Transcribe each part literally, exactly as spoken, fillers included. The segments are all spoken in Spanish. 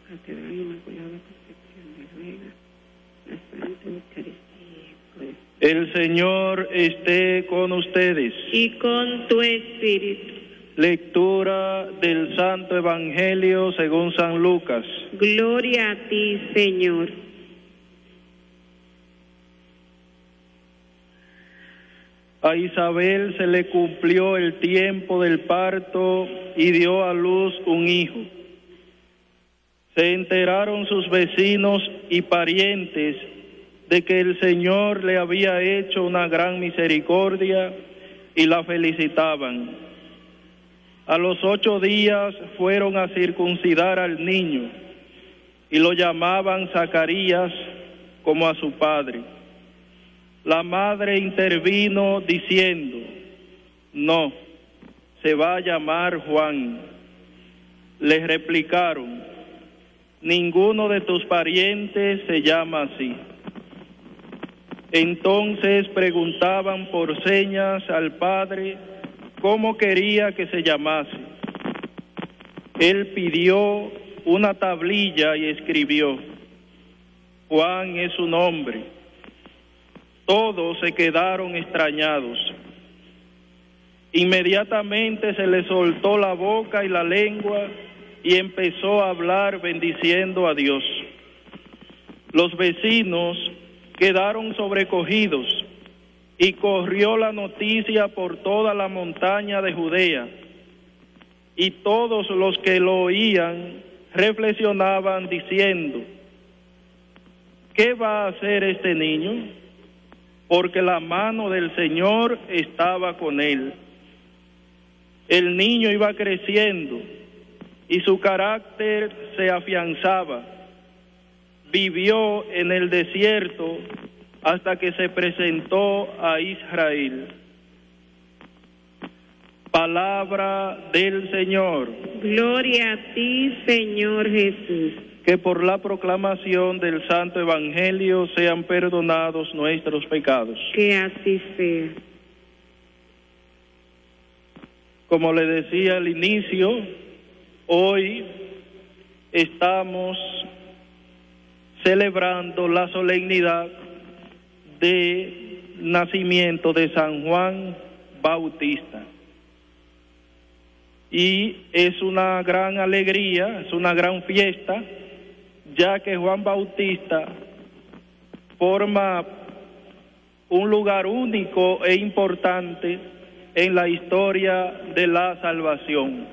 Catedral Inmaculada Concepción de Ruega, la Santa Eucaristía. Pues. El Señor esté con ustedes. Y con tu espíritu. Lectura del Santo Evangelio según San Lucas. Gloria a ti, Señor. A Isabel se le cumplió el tiempo del parto y dio a luz un hijo. Se enteraron sus vecinos y parientes de que el Señor le había hecho una gran misericordia y la felicitaban. A los ocho días fueron a circuncidar al niño y lo llamaban Zacarías como a su padre. La madre intervino diciendo: no, se va a llamar Juan. Les replicaron: ninguno de tus parientes se llama así. Entonces preguntaban por señas al padre cómo quería que se llamase. Él pidió una tablilla y escribió: Juan es su nombre. Todos se quedaron extrañados. Inmediatamente se le soltó la boca y la lengua y empezó a hablar bendiciendo a Dios. Los vecinos quedaron sobrecogidos y corrió la noticia por toda la montaña de Judea, y todos los que lo oían reflexionaban diciendo: ¿qué va a hacer este niño? Porque la mano del Señor estaba con él. El niño iba creciendo y su carácter se afianzaba. Vivió en el desierto hasta que se presentó a Israel. Palabra del Señor. Gloria a ti, Señor Jesús. Que por la proclamación del Santo Evangelio sean perdonados nuestros pecados. Que así sea. Como le decía al inicio, hoy estamos celebrando la solemnidad de nacimiento de San Juan Bautista. Y es una gran alegría, es una gran fiesta, ya que Juan Bautista forma un lugar único e importante en la historia de la salvación.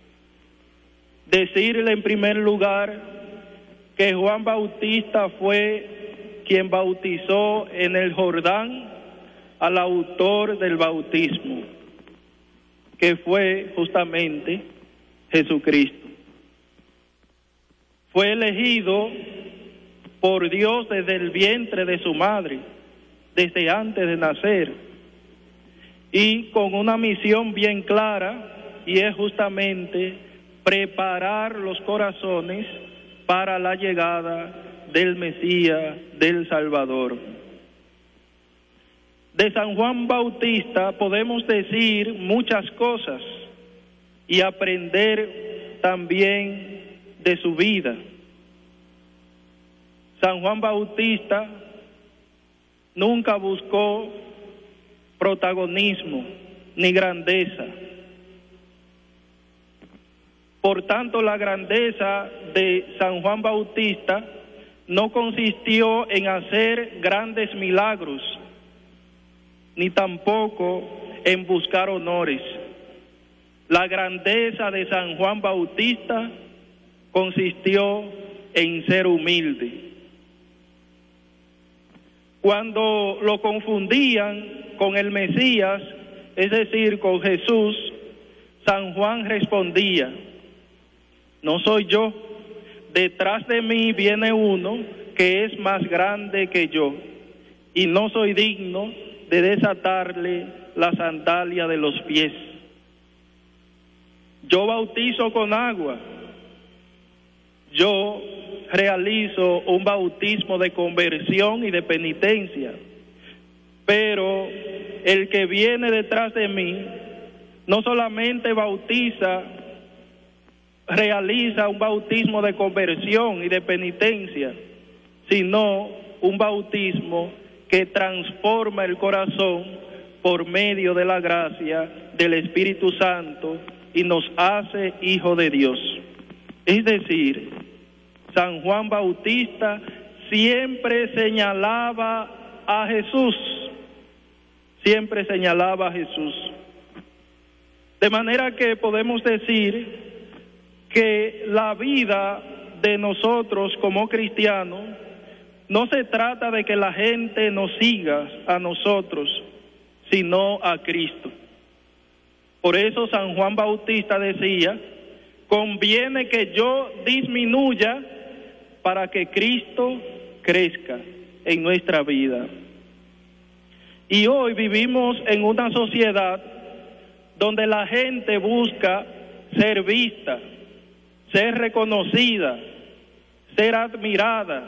Decirle en primer lugar que Juan Bautista fue quien bautizó en el Jordán al autor del bautismo, que fue justamente Jesucristo. Fue elegido por Dios desde el vientre de su madre, desde antes de nacer, y con una misión bien clara, y es justamente preparar los corazones para la llegada del Mesías, del Salvador. De San Juan Bautista podemos decir muchas cosas y aprender también de su vida. San Juan Bautista nunca buscó protagonismo ni grandeza. Por tanto, la grandeza de San Juan Bautista no consistió en hacer grandes milagros, ni tampoco en buscar honores. La grandeza de San Juan Bautista consistió en ser humilde. Cuando lo confundían con el Mesías, es decir, con Jesús, San Juan respondía: no soy yo, detrás de mí viene uno que es más grande que yo, y no soy digno de desatarle la sandalia de los pies. Yo bautizo con agua, yo realizo un bautismo de conversión y de penitencia, pero el que viene detrás de mí no solamente bautiza realiza un bautismo de conversión y de penitencia, sino un bautismo que transforma el corazón por medio de la gracia del Espíritu Santo y nos hace hijos de Dios. Es decir, San Juan Bautista siempre señalaba a Jesús, siempre señalaba a Jesús. De manera que podemos decir que la vida de nosotros como cristianos no se trata de que la gente nos siga a nosotros, sino a Cristo. Por eso San Juan Bautista decía, conviene que yo disminuya para que Cristo crezca en nuestra vida. Y hoy vivimos en una sociedad donde la gente busca ser vista, ser reconocida, ser admirada.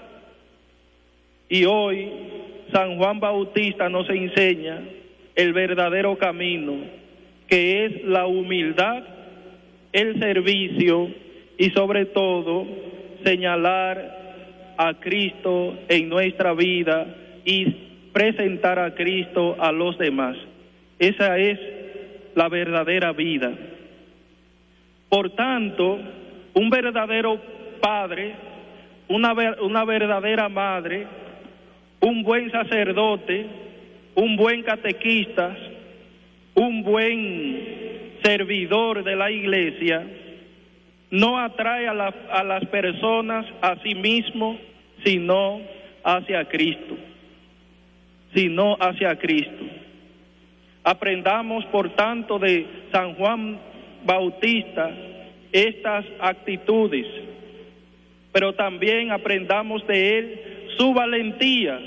Y hoy San Juan Bautista nos enseña el verdadero camino, que es la humildad, el servicio y sobre todo señalar a Cristo en nuestra vida y presentar a Cristo a los demás. Esa es la verdadera vida. Por tanto, un verdadero padre, una, una verdadera madre, un buen sacerdote, un buen catequista, un buen servidor de la iglesia, no atrae a, la, a las personas a sí mismo, sino hacia Cristo, sino hacia Cristo. Aprendamos, por tanto, de San Juan Bautista estas actitudes, pero también aprendamos de él su valentía.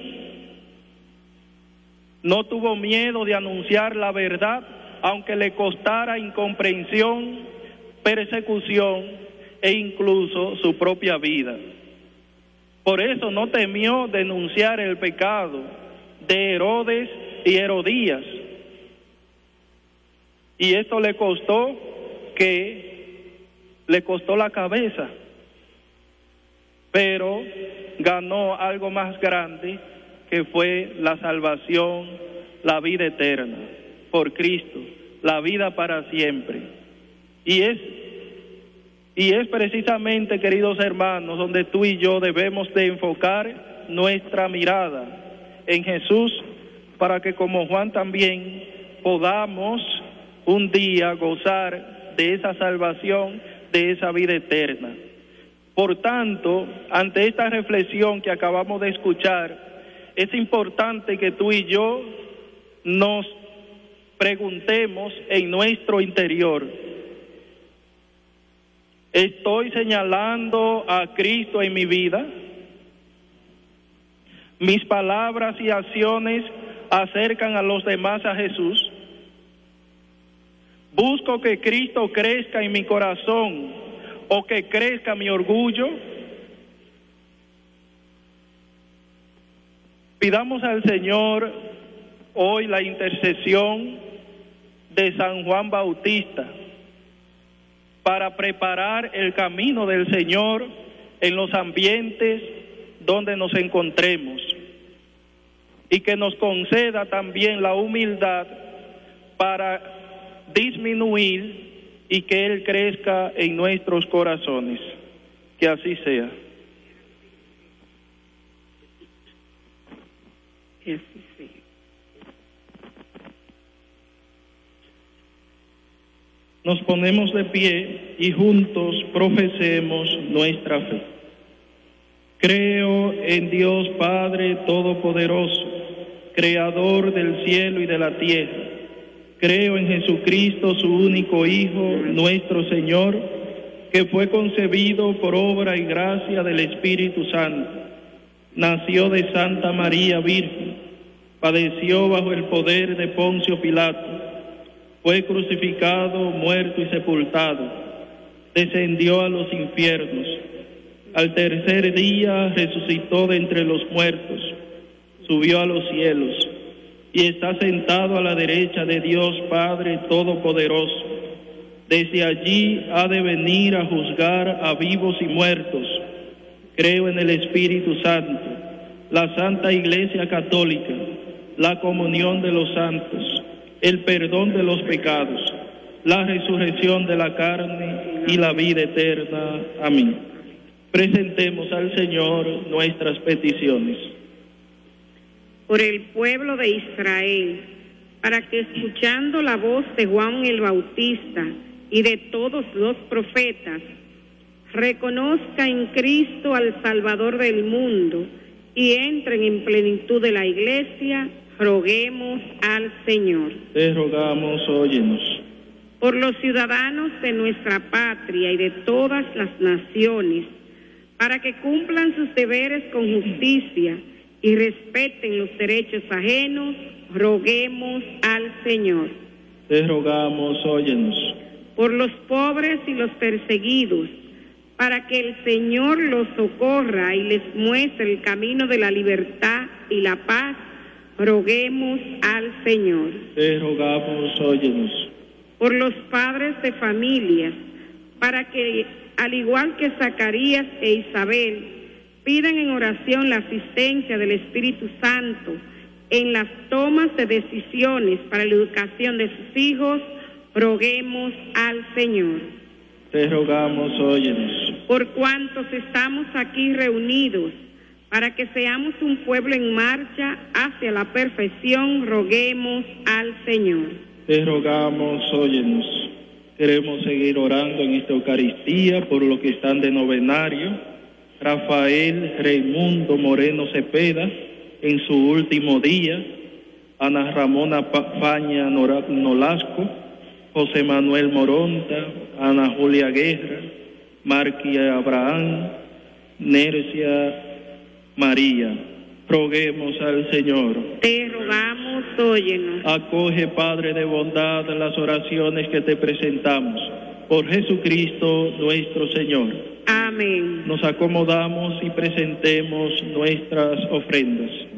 No tuvo miedo de anunciar la verdad, aunque le costara incomprensión, persecución e incluso su propia vida. Por eso no temió denunciar el pecado de Herodes y Herodías. Y esto le costó que le costó la cabeza, pero ganó algo más grande, que fue la salvación, la vida eterna por Cristo, la vida para siempre. Y es y es precisamente, queridos hermanos, donde tú y yo debemos de enfocar nuestra mirada en Jesús, para que como Juan también podamos un día gozar de esa salvación, de esa vida eterna. Por tanto, ante esta reflexión que acabamos de escuchar, es importante que tú y yo nos preguntemos en nuestro interior: ¿estoy señalando a Cristo en mi vida? ¿Mis palabras y acciones acercan a los demás a Jesús? ¿Busco que Cristo crezca en mi corazón o que crezca mi orgullo? Pidamos al Señor hoy la intercesión de San Juan Bautista para preparar el camino del Señor en los ambientes donde nos encontremos, y que nos conceda también la humildad para disminuir y que Él crezca en nuestros corazones. Que así sea. Que así sea. Nos ponemos de pie y juntos profesemos nuestra fe. Creo en Dios Padre Todopoderoso, Creador del cielo y de la tierra. Creo en Jesucristo, su único Hijo, nuestro Señor, que fue concebido por obra y gracia del Espíritu Santo. Nació de Santa María Virgen, padeció bajo el poder de Poncio Pilato, fue crucificado, muerto y sepultado, descendió a los infiernos. Al tercer día resucitó de entre los muertos, subió a los cielos y está sentado a la derecha de Dios Padre Todopoderoso. Desde allí ha de venir a juzgar a vivos y muertos. Creo en el Espíritu Santo, la Santa Iglesia Católica, la comunión de los santos, el perdón de los pecados, la resurrección de la carne y la vida eterna. Amén. Presentemos al Señor nuestras peticiones. Por el pueblo de Israel, para que escuchando la voz de Juan el Bautista y de todos los profetas, reconozca en Cristo al Salvador del mundo y entren en plenitud de la Iglesia, roguemos al Señor. Te rogamos, óyenos. Por los ciudadanos de nuestra patria y de todas las naciones, para que cumplan sus deberes con justicia y respeten los derechos ajenos, roguemos al Señor. Te rogamos, óyenos. Por los pobres y los perseguidos, para que el Señor los socorra y les muestre el camino de la libertad y la paz, roguemos al Señor. Te rogamos, óyenos. Por los padres de familias, para que, al igual que Zacarías e Isabel, pidan en oración la asistencia del Espíritu Santo en las tomas de decisiones para la educación de sus hijos, roguemos al Señor. Te rogamos, óyenos. Por cuantos estamos aquí reunidos, para que seamos un pueblo en marcha hacia la perfección, roguemos al Señor. Te rogamos, óyenos. Queremos seguir orando en esta Eucaristía por los que están de novenario. Rafael Raimundo Moreno Cepeda, en su último día. Ana Ramona Faña Nolasco, José Manuel Moronta, Ana Julia Guerra, Marquia Abraham, Nercia María. Roguemos al Señor. Te rogamos, óyenos. Acoge, Padre de bondad, las oraciones que te presentamos. Por Jesucristo nuestro Señor. Amén. Nos acomodamos y presentemos nuestras ofrendas.